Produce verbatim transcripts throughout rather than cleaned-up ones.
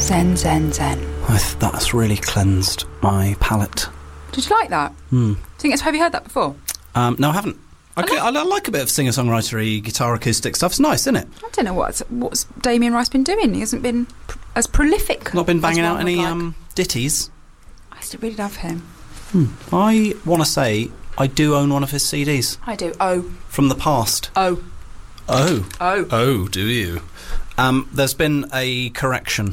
Zen, zen, zen. I th- that's really cleansed my palate. Did you like that? Hmm. Think it's, have you heard that before? Um, no, I haven't. I, Okay. I, I like a bit of singer-songwritery, guitar acoustic stuff. It's nice, isn't it? I don't know what's what's Damien Rice been doing. He hasn't been pr- as prolific. Not been as banging one out would any like. um, ditties. I used to really love him. Hmm. I want to say I do own one of his C Ds I do. Oh, from the past. oh, Oh. oh. Oh, do you? Um, there's been a correction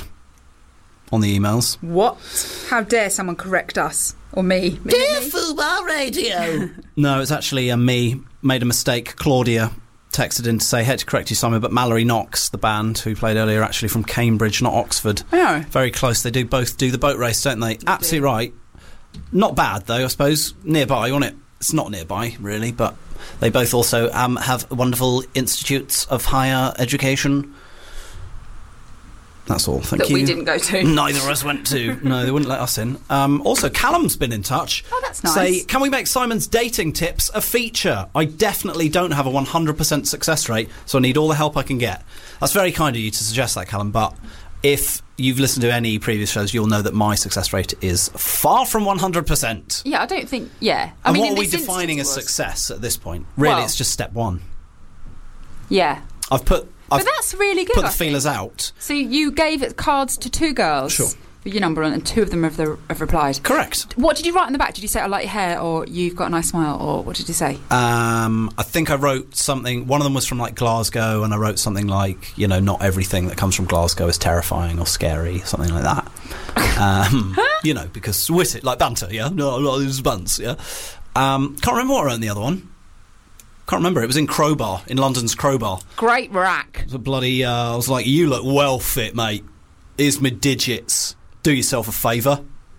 on the emails. What? How dare someone correct us or me? me Dear me? Fubar Radio. No, it's actually uh, me. Made a mistake. Claudia texted in to say, hate to correct you, Simon, but Mallory Knox, the band who played earlier, are actually from Cambridge, not Oxford. Oh. Very close. They do both do the boat race, don't they? Absolutely right. Not bad, though, I suppose. Nearby, wasn't it? It's not nearby, really, but they both also um, have wonderful institutes of higher education. That's all, thank That you. we didn't go to. Neither of us went to. No, they wouldn't let us in. Um, also, Callum's been in touch. Oh, that's nice. Say, can we make Simon's dating tips a feature? I definitely don't have a one hundred percent success rate, so I need all the help I can get. That's very kind of you to suggest that, Callum, but if you've listened to any previous shows, you'll know that my success rate is far from one hundred percent. Yeah, I don't think. Yeah, I And mean, what in are we this defining as instance it was. success at this point? Really, Well- it's just step one. Yeah, I've put... I've but that's really good. put I the feelers think. out. So you gave it cards to two girls. Sure. With your number on, and two of them have, the, have replied. Correct. What did you write on the back? Did you say I like your hair, or you've got a nice smile, or what did you say? Um, I think I wrote something. One of them was from like Glasgow, and I wrote something like, you know, not everything that comes from Glasgow is terrifying or scary, something like that. Um, you know, because wit it like banter, yeah. No, no, this is buns, yeah. Um, can't remember what I wrote in the other one. Can't remember. It was in Crowbar, in London's Crowbar. Great rack. It was a bloody. Uh, I was like, you look well fit, mate. Here's my digits. Do yourself a favour.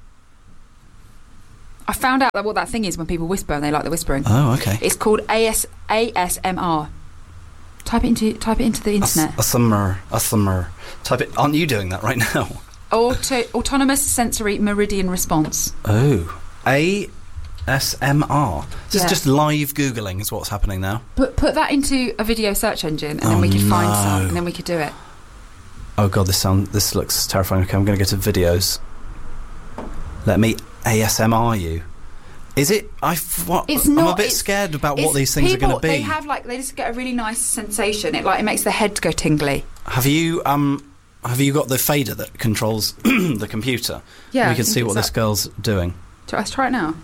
I found out that what that thing is when people whisper and they like the whispering. Oh, okay. It's called A S A S M R. Type it into type it into the internet. A summer, a summer. Type it. Aren't you doing that right now? Auto, autonomous sensory meridian response. Oh, A S M R. This Yeah. is just live Googling is what's happening now. Put put that into a video search engine, and then Oh, we could find no. some, and then we could do it. Oh god, this sound this looks terrifying. Okay, I'm going to go to videos. Let me A S M R you. Is it? I what? It's I'm not. a bit it's- scared about what it's these things people, are going to be. They have like they just get a really nice sensation. It like it makes the head go tingly. Have you um have you got the fader that controls the computer? Yeah, we I can think see it's what this up. girl's doing. So let's try it now.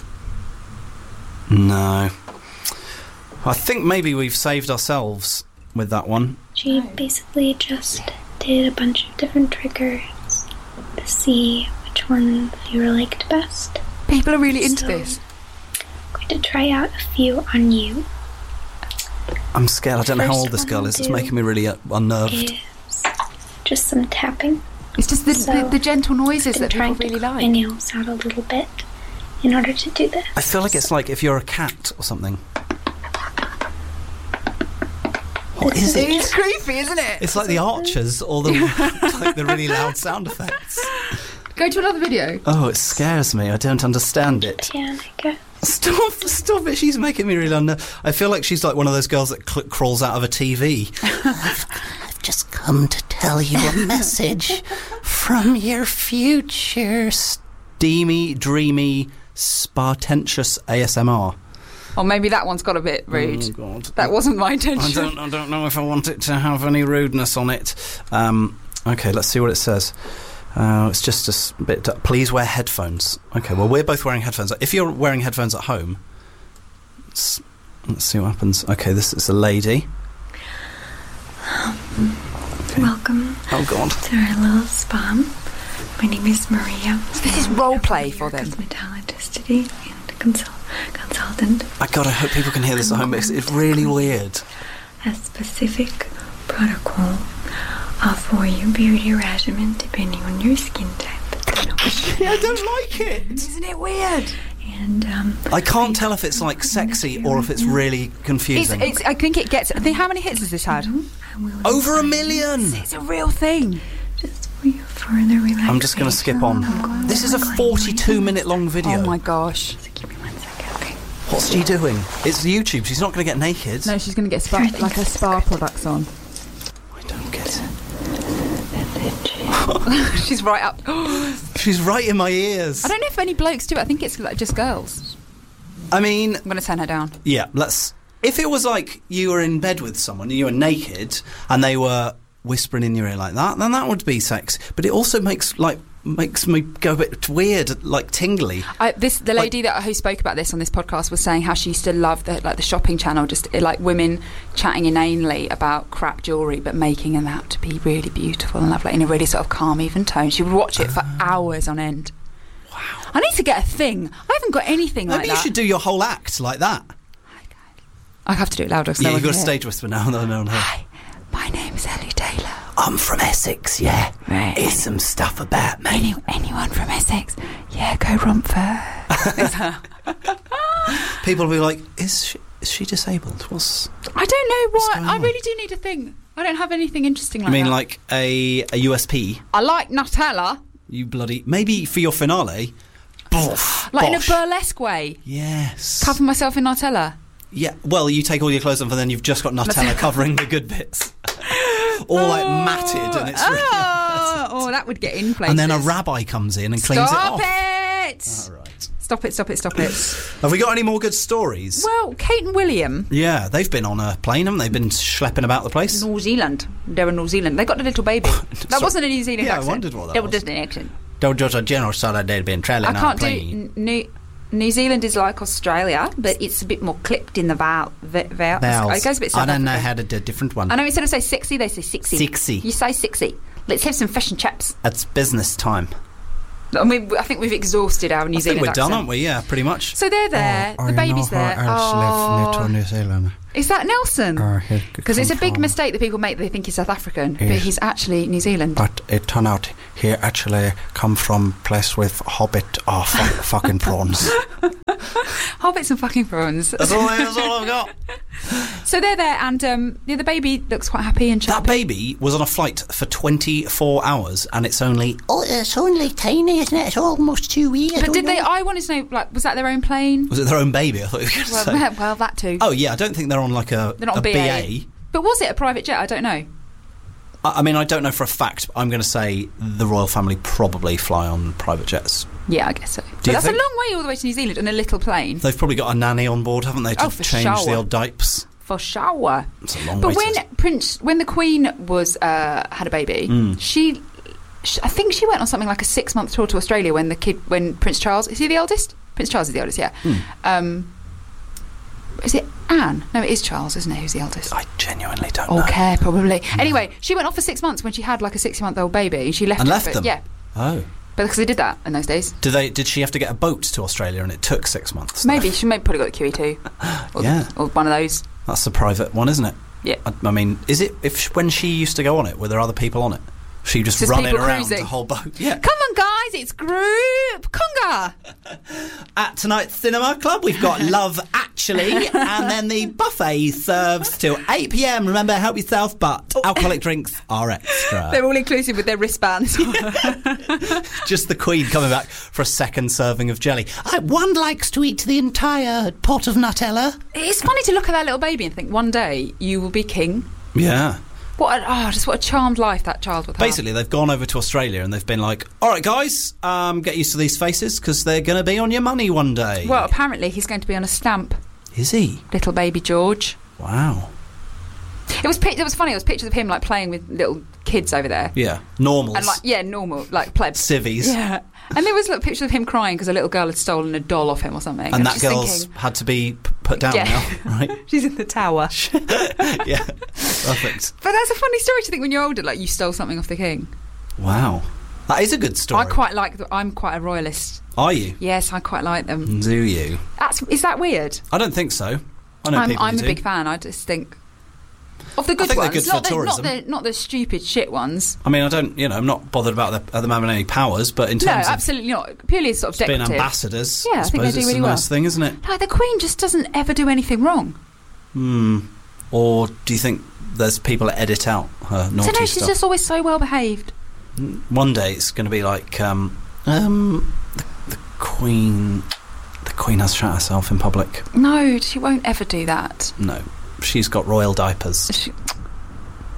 No. I think maybe we've saved ourselves with that one. She basically just did a bunch of different triggers to see which ones you liked best. People are really into So- this. I'm going to try out a few on you. I'm scared. I don't know how First old this one girl I'll is. It's do making me really uh, unnerved. Is just some tapping. It's just the, So, the, the gentle noises I've that been people trying really to cut my like. nails out a little bit in order to do this. I feel like it's like if you're a cat or something. What is it? It's creepy, isn't it? It's like the Archers or the like the really loud sound effects. Go to another video. Oh, it scares me. I don't understand it. Yeah, I guess. Stop! Stop it! She's making me really unnerved. I feel like she's like one of those girls that cl- crawls out of a T V. I've just come to tell you a message from your future. Steamy, dreamy, spartentious A S M R. Or maybe that one's got a bit rude. Oh God! That wasn't my I intention. don't. I don't know if I want it to have any rudeness on it. Um, okay, let's see what it says. Uh, it's just a s- bit. Please wear headphones. Okay, well, we're both wearing headphones. If you're wearing headphones at home, let's, let's see what happens. Okay, this is a lady. Okay. Welcome Oh God! to our little spa. My name is Maria. This is role play for them. Cosmetologist today and consult- consultant. My God, I hope people can hear this at home. It's, it's really weird. A specific protocol uh, for your beauty regimen depending on your skin type. Yeah, I don't like it. Isn't it weird? And um, I can't tell if it's like sexy or if it's really It's, confusing. it's, I think it gets. I think how many hits has this had? I will Over a design million. It's a real thing. just for your further relaxation. I'm just going to skip on. I'm This is a going forty-two minute long video. Oh my gosh. to give me one second. Okay. What's she doing? It's YouTube. She's not going to get naked. No, she's going to get spa, Everything's like her spa products on. I don't get it. And then she She's right up. She's right in my ears. I don't know if any blokes do it. I think it's like just girls. I mean, I'm going to turn her down. yeah, let's... If it was like you were in bed with someone, you were naked, and they were whispering in your ear like that, then that would be sex. But it also makes, like, makes me go a bit weird, like tingly. I, this the lady like, that who spoke about this on this podcast was saying how she used to love the like the shopping channel, just like women chatting inanely about crap jewellery but making them out to be really beautiful and lovely in a really sort of calm, even tone. She would watch it for uh, hours on end. Wow. I need to get a thing. I haven't got anything Maybe like that. Maybe you should do your whole act like that. I have to do it louder. Yeah, you've got to stage whisper now. No, no, no. Hi, my name's Ellie Taylor. I'm from Essex, yeah. Right. Here's some stuff about me. Any, anyone from Essex? Yeah, go Romford. People will be like, is she, is she disabled? What's... I don't know what. I on? really do need a thing. I don't have anything interesting like that. You mean that. like a, a U S P? I like Nutella. You bloody... Maybe for your finale... Boff, like bosh. in a burlesque way. Yes. Cover myself in Nutella. Yeah, well, you take all your clothes off and then you've just got Nutella covering the good bits. All like matted and it's really oh, oh, that would get in places. And then a rabbi comes in and cleans stop it off. It! All right. Stop it, stop it, stop it. Have we got any more good stories? Well, Kate and William. Yeah, they've been on a plane, haven't they? Been schlepping about the place. New Zealand. They're in New Zealand. They got a little baby. That Sorry. wasn't a New Zealand yeah, accent. I wondered what that it was. was just an accent. Don't just a general thought that they'd been travelling I on a can't plane. do... New, New Zealand is like Australia, but it's a bit more clipped in the vowel. vowels. Vowels. It goes a bit South I don't know African. how to do a different one. I know instead of say sexy, they say sixty. Sexy. You say sixty. Let's have some fish and chips. It's business time. I mean, I think we've exhausted our New I Zealand think we're accent. done, aren't we? Yeah, pretty much. So they're there. Oh, the you baby's know there. how else left Oh, to New Zealand? is that Nelson? Uh, he Because it's a come big from- mistake that people make. They think he's South African, but Yes. he's actually New Zealand. But it turned out he actually come from place with hobbit or fu- fucking prawns. Hobbits and fucking prawns. That's all, that's all I've got. So they're there, and um, yeah, the baby looks quite happy and That chirpy. baby was on a flight for twenty-four hours and it's only... Oh, it's only tiny, isn't it? It's almost two years. But did they? I wanted to know, like, was that their own plane? Was it their own baby? I thought you were going to Well, say. well, well, that too. Oh, yeah, I don't think they're on like a, They're not a a B A. But was it a private jet? I don't know. I I mean, I don't know for a fact, but I'm going to say the royal family probably fly on private jets. Yeah, I guess so. you But that's think? a long way all the way to New Zealand in a little plane. They've probably got a nanny on board, haven't they, to Oh, for change sure. the old diapers. For sure. It's a long But way when to... Prince, when the Queen was uh, had a baby, Mm. she, she, I think she went on something like a six month tour to Australia when the kid, when Prince Charles, is he the eldest? Prince Charles is the eldest, yeah. Mm. Um, is it Anne? No, it is Charles, isn't it? Who's the eldest? I genuinely don't Or know. Care, probably. Anyway, she went off for six months when she had like a six month old baby, and she left. And her left for- them? Yeah, Oh. but because they did that in those days. Did they? Did she have to get a boat to Australia and it took six months? Maybe she may probably got the Q E two, or, Yeah. or one of those. That's the private one, isn't it? Yeah. I, I mean, is it... if when she used to go on it, were there other people on it? She just Just running people around cruising. the whole boat? Yeah. Come on, guys, it's group conga. At tonight's cinema club, we've got Love Actually, and then the buffet serves till eight p.m. Remember, help yourself, but alcoholic drinks are extra. They're all inclusive with their wristbands. Just the Queen coming back for a second serving of jelly. Uh, one likes to eat the entire pot of Nutella. It's funny to look at that little baby and think one day you will be king. Yeah. What a, oh, just what a charmed life that child would have. Basically, they've gone over to Australia and they've been like, all right, guys, um, get used to these faces because they're going to be on your money one day. Well, apparently he's going to be on a stamp, Is he? little baby George. Wow. It was pic- it was funny. It was pictures of him like playing with little kids over there, Yeah. Normals. and like yeah, normal like plebs. Civvies. Yeah, and there was little pictures of him crying because a little girl had stolen a doll off him or something. And I'm that just girl's thinking, had to be p- put down Yeah. now, right? she's in the tower. Yeah. Perfect. But that's a funny story to think when you're older, like you stole something off the king. Wow. That is a good story. I quite like. The, I'm quite a royalist. Are you? Yes, I quite like them. Do you? That's is that weird? I don't think so. I know I'm, people I'm who a do. big fan. I just think of the good think they're ones, good for not, the, not tourism. the not the stupid shit ones. I mean, I don't, you know, I'm not bothered about the, them having any powers, but in No, terms of absolutely not. Purely as sort of being decorative. ambassadors, Yeah, I I think they suppose do it's really a well. nice thing, isn't it? Like the Queen just doesn't ever do anything wrong. Hmm. Or do you think there's people that edit out her naughty So no, she's stuff? just always so well behaved. One day it's going to be like, um, um, the, the Queen, the Queen has shot herself in public. No, she won't ever do that. No, she's got royal diapers. She,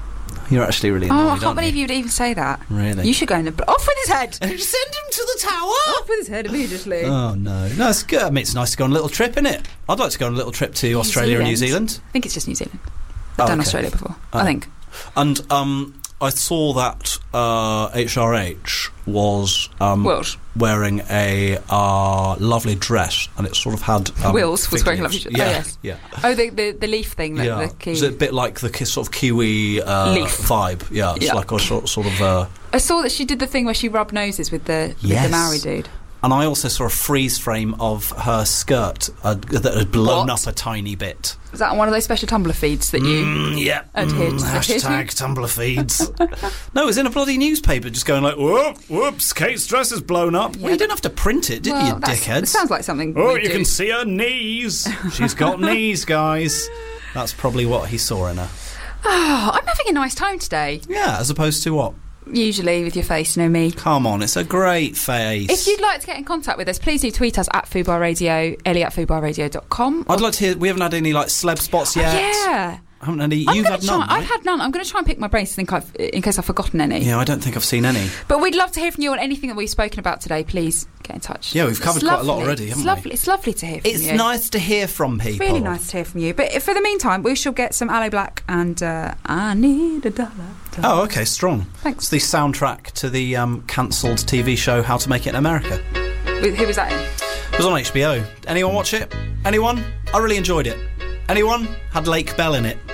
You're actually really annoyed, Oh, I can't aren't believe you? you'd even say that. Really? You should go in the... Off with his head! Send him to the tower! Off with his head immediately. Oh, no. No, it's good. I mean, it's nice to go on a little trip, isn't it? I'd like to go on a little trip to Australia and New Zealand. I think it's just New Zealand. I've Oh, done okay. Australia before, Oh. I think. And um, I saw that uh, H R H was um, Wills. wearing a uh, lovely dress, and it sort of had... Um, Wills was fig wearing a leaves. lovely dress. Yeah, Oh, yes. yeah. Oh, the, the, the leaf thing. That, Yeah, the key. it's a bit like the ki- sort of kiwi uh, Leaf. vibe. Yeah, it's Yeah. like a sort, sort of. Uh, I saw that she did the thing where she rubbed noses with the, with Yes. the Maori dude. and I also saw a freeze frame of her skirt uh, that had blown What? up a tiny bit. Is that on one of those special Tumblr feeds that you... Mm, yeah. Adhere to- Mm, adhere to? hashtag Tumblr feeds. No, it was in a bloody newspaper, just going like, whoop, whoops, Kate's dress is blown up. Yeah. Well, you didn't have to print it, did Well, you, that's- dickheads? It sounds like something Oh, we you do. can see her knees. She's got knees, guys. That's probably what he saw in her. Oh, I'm having a nice time today. Yeah, as opposed to what? Usually with your face, you know me. Come on, it's a great face. If you'd like to get in contact with us, please do tweet us at Fubar Radio, Ellie at fubar radio dot com. I'd like to hear. We haven't had any like celeb spots yet. Yeah. I haven't had any. I'm You've gonna had try, none. I've right? had none. I'm going to try and pick my brains to think I've, in case I've forgotten any. Yeah, I don't think I've seen any. But we'd love to hear from you on anything that we've spoken about today. Please get in touch. Yeah, we've covered It's quite a lot lovely. already, haven't it's we? lovely. It's lovely to hear from It's you. nice to hear from people. Really nice to hear from you. But for the meantime, we shall get some Aloe Black and uh, I Need a Dollar. Oh, okay, strong. Thanks. It's the soundtrack to the um, cancelled T V show How to Make It in America. Who was that in? It was on H B O. Anyone watch it? Anyone? I really enjoyed it. Anyone? Had Lake Bell in it.